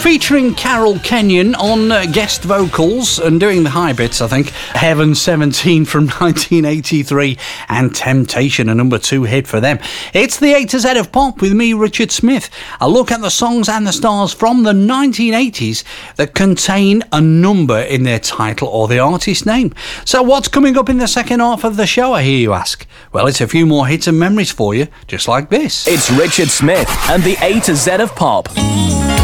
Featuring Carol Kenyon on guest vocals and doing the high bits, I think. Heaven 17 from 1983 and Temptation, a number 2 hit for them. It's the A to Z of Pop with me, Richard Smith. A look at the songs and the stars from the 1980s that contain a number in their title or the artist name. So what's coming up in the second half of the show, I hear you ask? Well, it's a few more hits and memories for you, just like this. It's Richard Smith and the A to Z of Pop.